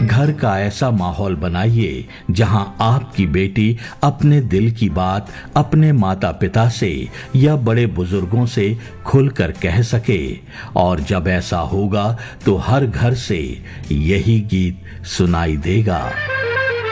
घर का ऐसा माहौल बनाइए जहां आपकी बेटी अपने दिल की बात अपने माता पिता से या बड़े बुजुर्गों से खुलकर कह सके। और जब ऐसा होगा तो हर घर से यही गीत सुनाई देगा।